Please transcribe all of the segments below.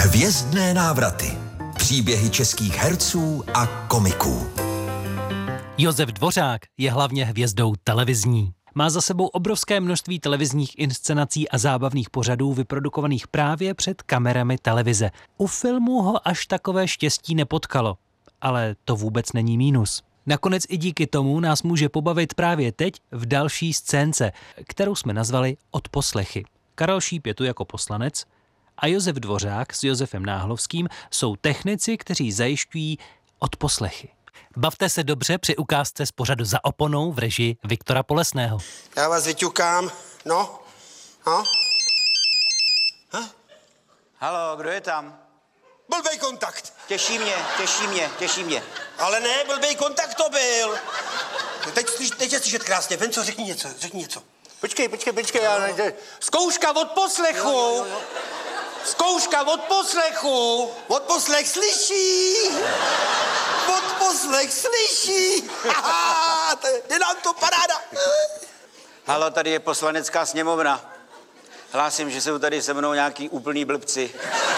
Hvězdné návraty. Příběhy českých herců a komiků. Josef Dvořák je hlavně hvězdou televizní. Má za sebou obrovské množství televizních inscenací a zábavných pořadů vyprodukovaných právě před kamerami televize. U filmu ho až takové štěstí nepotkalo, ale to vůbec není mínus. Nakonec i díky tomu nás může pobavit právě teď v další scénce, kterou jsme nazvali Odposlechy. Karel Šíp je tu jako poslanec a Josef Dvořák s Josefem Náhlovským jsou technici, kteří zajišťují odposlechy. Bavte se dobře při ukázce z pořadu Za oponou v režii Viktora Polesného. Já vás vyťukám. No? Halo, kdo je tam? Blbej kontakt. Těší mě. Ale ne, blbej kontakt to byl. Teď je slyšet krásně. Venco, řekni něco. Počkej, já nejde. Zkouška od poslechu. Jo. Zkouška od poslechu. Odposlech slyší. Je nám to paráda. Halo, tady je poslanecká sněmovna. Hlásím, že jsou tady se mnou nějaký úplný blbci.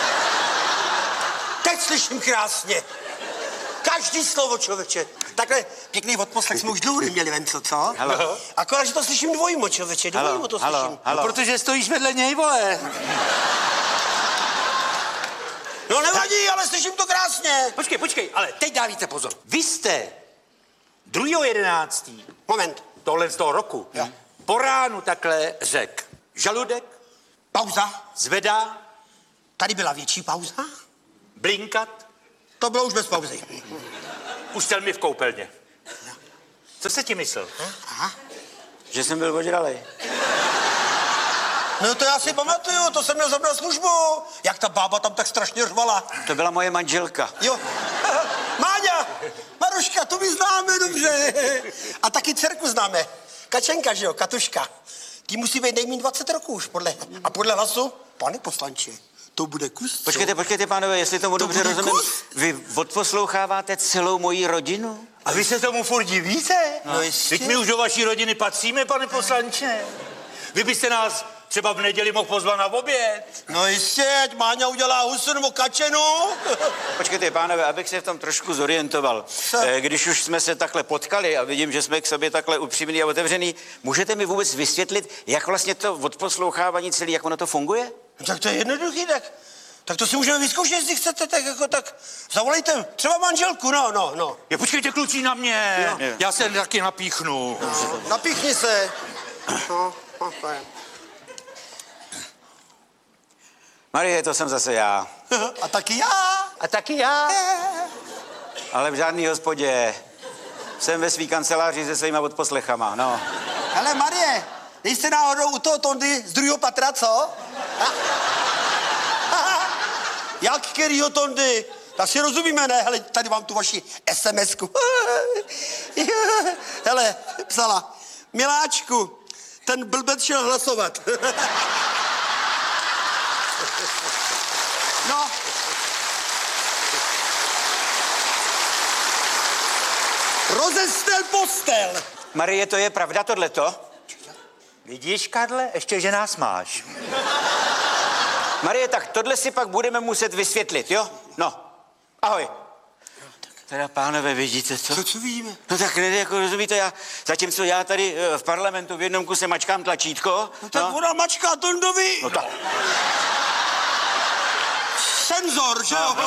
Teď slyším krásně. Každý slovo, člověče. Takhle pěkný odposlech jsme už dlouho neměli, Venco, co? Halo. Akorát, že to slyším dvojmo, člověče, dvojmo to slyším. Halo. No, protože stojíš vedle něj, vole. No nevadí, ale slyším to krásně. Počkej, ale teď dávíte pozor. Vy jste 2.11. Moment. tohle z toho roku po ránu takhle řek. Žaludek Pauza. zvedá, Tady byla větší pauza. blinkat, To bylo už bez pauzy. ustel mi v koupelně. Co jste ti myslel? Aha. Že jsem byl ožralej. No to já si pamatuju, to jsem měl zabrat službu. Jak ta bába tam tak strašně řvala. To byla moje manželka. Jo. Máňa, Maruška, to my známe dobře. A taky dcerku známe. Kačenka, že jo, Katuška. Ty musí být nejméně 20 roků už podle hlasu. Pane poslanče, to bude kus. co? Počkejte, pánové, jestli tomu dobře bude rozumím. kus? Vy odposloucháváte celou moji rodinu? A vy se tomu furt divíte? No jistě. Teď my už do vaší rodiny patříme, pane poslanče. Vy byste nás třeba v neděli mohl pozvat na oběd. No jistě, ať Máňa udělá husu nebo kačenu. Počkejte, pánové, abych se v tom trošku zorientoval. Co? Když už jsme se takhle potkali a vidím, že jsme k sobě takhle upřímní a otevřený, můžete mi vůbec vysvětlit, jak vlastně to odposlouchávání celé, jak ono to funguje? No, tak to je jednoduchý, tak to si můžeme vyzkoušet, jestli chcete, tak zavolejte třeba manželku, no. Je, počkejte, kluci, na mě. Jo. Já se taky napíchnu. Napíchni se. No, to je. Marie, to jsem zase já. A taky já. A taky já. Ale v žádný hospodě. Jsem ve svý kanceláři se svýma odposlechama, no. Hele, Marie, nejste náhodou u toho Tondy z druhého patra, co? Jak kterýho Tondy? Tak si rozumíme, ne? Hele, tady mám tu vaši SMS-ku. Hele, psala. Miláčku, ten blbec šel hlasovat. No. Rozestel postel. Marie, to je pravda tohleto? Vidíš, Karle, ještě, že nás máš. Marie, tak tohle si pak budeme muset vysvětlit, jo? No, ahoj. Teda, pánové, vidíte to? Co vidíme? No tak ne, jako rozumíte, zatímco já tady v parlamentu v jednom kuse mačkám tlačítko. No tak ona mačká Tondovi. No tak. Senzor, že jo?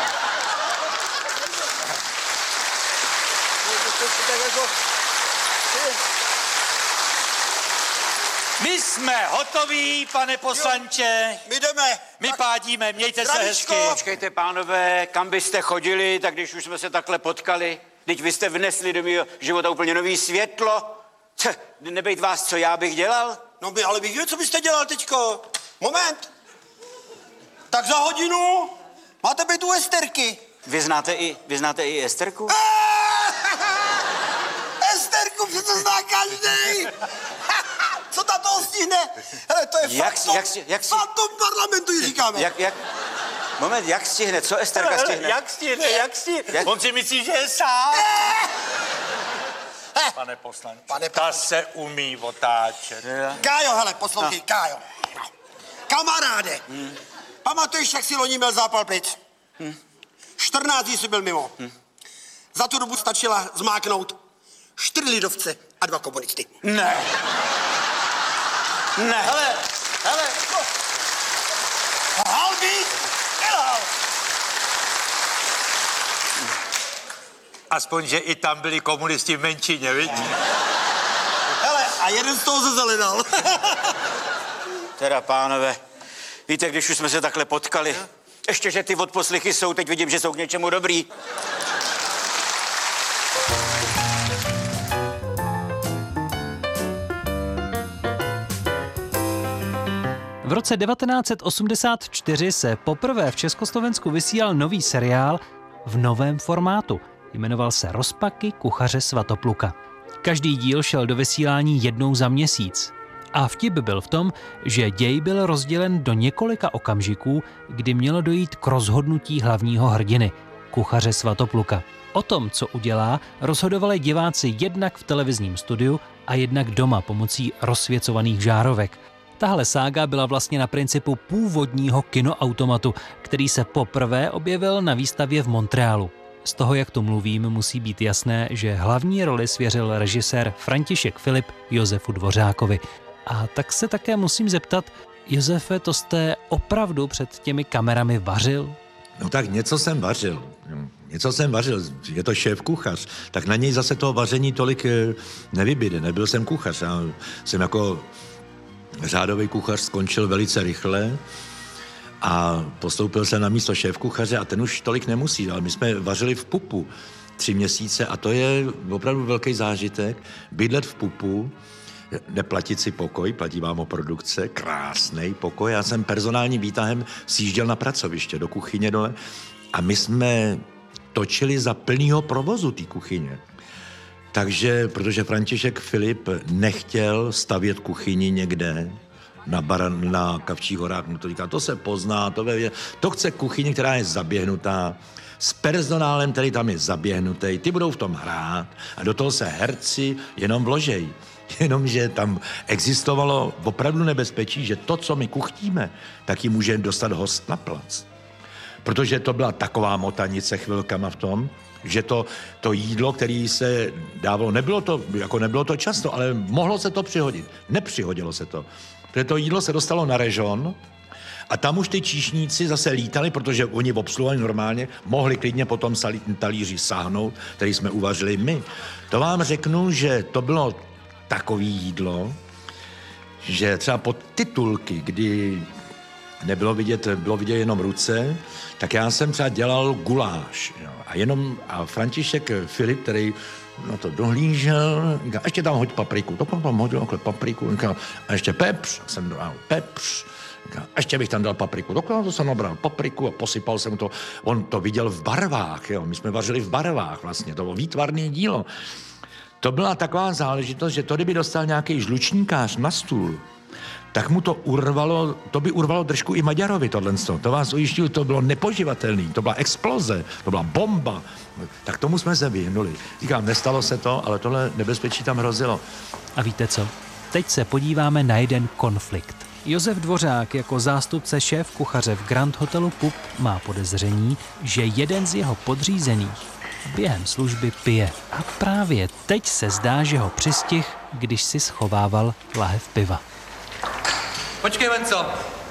My jsme hotoví, pane poslanče. My jdeme. My pádíme, mějte se Zdravíčko. hezky. Počkejte, pánové, kam byste chodili, tak když už jsme se takhle potkali, teď vy jste vnesli do mého života úplně nový světlo. Nebejt vás, co já bych dělal? No ale víte, co byste dělal teďko? Moment. Tak za hodinu máte být u Esterky. Vy znáte i Esterku? Esterku přece zná každý. Co ta toho stihne? Hele, to je fantom parlamentu, ji říkáme. Moment, jak stihne? Co Esterka stihne? Jak stihne? On si myslí, že je sám. Pane poslanče, ta se umí otáčet. Kájo, hele, poslouchej, Kájo. Kamaráde, Pamatuješ, jak si loni měl zápal plic? 14 dní jsi byl mimo. Za tu dobu stačila zmáknout 4 lidovce a 2 komunisty. Ne. Ne. Hele. Halby, dělal. Aspoň, že i tam byli komunisti v menšině, viď? Hele, a jeden z toho zezelenal. Teda, pánové, víte, když už jsme se takhle potkali, ještě, že ty odposlechy jsou, teď vidím, že jsou k něčemu dobrý. V roce 1984 se poprvé v Československu vysílal nový seriál v novém formátu. Jmenoval se Rozpaky kuchaře Svatopluka. Každý díl šel do vysílání jednou za měsíc. A vtip byl v tom, že děj byl rozdělen do několika okamžiků, kdy mělo dojít k rozhodnutí hlavního hrdiny, kuchaře Svatopluka. O tom, co udělá, rozhodovali diváci jednak v televizním studiu a jednak doma pomocí rozsvěcovaných žárovek. Tahle sága byla vlastně na principu původního kinoautomatu, který se poprvé objevil na výstavě v Montrealu. Z toho, jak tu mluvím, musí být jasné, že hlavní roli svěřil režisér František Filip Josefu Dvořákovi. A tak se také musím zeptat, Josefe, to jste opravdu před těmi kamerami vařil? No tak něco jsem vařil. Je to šéf kuchař, tak na něj zase toho vaření tolik nevybyde. Nebyl jsem kuchař, já jsem jako řádový kuchař skončil velice rychle a postoupil jsem na místo šéf kuchaře a ten už tolik nemusí, ale my jsme vařili v pupu 3 měsíce a to je opravdu velký zážitek. Bydlet v pupu, neplatit si pokoj, platí vám o produkce, krásnej pokoj. Já jsem personálním výtahem sjížděl na pracoviště do kuchyně dole a my jsme točili za plnýho provozu té kuchyně. Takže, protože František Filip nechtěl stavět kuchyni někde na Kavčích horách, mu to říká, to se pozná, to chce kuchyni, která je zaběhnutá, s personálem, který tam je zaběhnutý, ty budou v tom hrát a do toho se herci jenom vložejí. Jenomže tam existovalo opravdu nebezpečí, že to, co my kuchtíme, tak ji může dostat host na plac. Protože to byla taková motanice chvilkama v tom, že to jídlo, které se dávalo, nebylo to často, ale mohlo se to přihodit. Nepřihodilo se to. Protože to jídlo se dostalo na režon a tam už ty číšníci zase lítali, protože oni obsluhovali normálně, mohli klidně po tom talíři sáhnout, který jsme uvařili my. To vám řeknu, že to bylo takový jídlo, že třeba pod titulky, kdy bylo vidět jenom ruce, tak já jsem třeba dělal guláš. Jo. A František Filip, který na to dohlížel, říká, ještě tam hoď papriku. To tam hodil papriku, říká, a ještě pepř, jsem dal pepř, říká, a ještě bych tam dal papriku. To jsem nabral papriku a posypal jsem to. On to viděl v barvách, jo. My jsme vařili v barvách vlastně, to bylo výtvarné dílo. To byla taková záležitost, že to, kdyby dostal nějaký žlučníkář na stůl, tak mu to by urvalo držku i Maďarovi tohle. To vás ujišťuju, to bylo nepoživatelný, to byla exploze, to byla bomba. Tak tomu jsme se vyhnuli. Říkám, nestalo se to, ale tohle nebezpečí tam hrozilo. A víte co? Teď se podíváme na jeden konflikt. Josef Dvořák jako zástupce šéf kuchaře v Grand Hotelu Pup má podezření, že jeden z jeho podřízených během služby pije. A právě teď se zdá, že ho přistihl, když si schovával lahev piva. Počkej, Venco.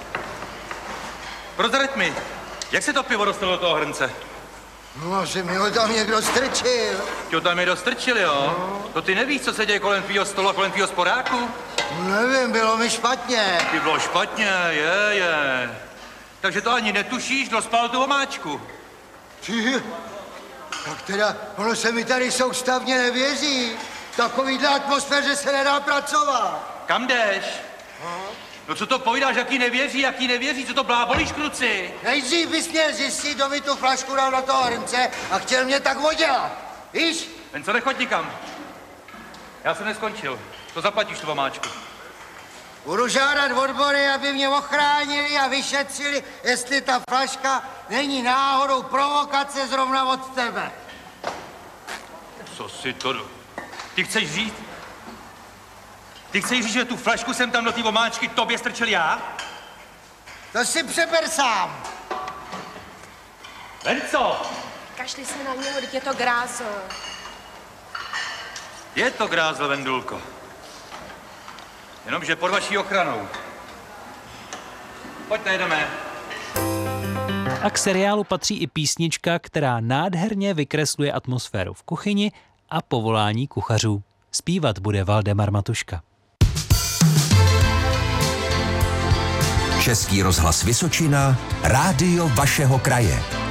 Prozrať mi, jak se to pivo dostalo do toho hrnce? No, že mi ho tam někdo strčil. Tě ho tam někdo strčil, jo? No. To ty nevíš, co se děje kolem tvýho stolu a kolem tvýho sporáku? Nevím, bylo mi špatně. Ty bylo špatně, je. Takže to ani netušíš, kdo spal tu omáčku. Ty, tak teda, ono se mi tady soustavně nevěří. V takovýhle atmosféře se nedá pracovat. Kam jdeš? No co to povídáš, jaký nevěří, co to blábolíš, kruci? Nejdřív bys měl zjistit, kdo mi tu flašku dal do toho hrnce a chtěl mě tak odělat. Víš? Ven co, nechoď nikam. Já jsem neskončil. To zaplatíš tu omáčku. Budu žádat odbory, aby mě ochránili a vyšetřili, jestli ta flaška není náhodou provokace zrovna od tebe. Co si to... Ty chceš říct, že tu flašku jsem tam do té omáčky tobě strčil já? To si přeber sám. Venco! Kašli se na něho, teď je to grázl. Je to grázl, Vendulko. Jenomže pod vaší ochranou. Pojďte, jdeme. A k seriálu patří i písnička, která nádherně vykresluje atmosféru v kuchyni a povolání kuchařů. Zpívat bude Valdemar Matuška. Český rozhlas Vysočina, rádio vašeho kraje.